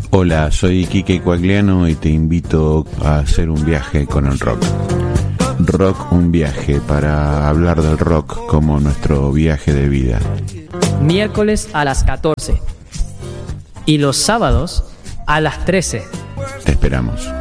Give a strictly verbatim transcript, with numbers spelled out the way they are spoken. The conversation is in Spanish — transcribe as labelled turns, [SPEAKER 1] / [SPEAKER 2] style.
[SPEAKER 1] Hola, soy Quique Coagliano y te invito a hacer un viaje con el rock. Rock, un viaje, para hablar del rock como nuestro viaje de vida.
[SPEAKER 2] Miércoles a las catorce y los sábados a las trece.
[SPEAKER 1] Te esperamos.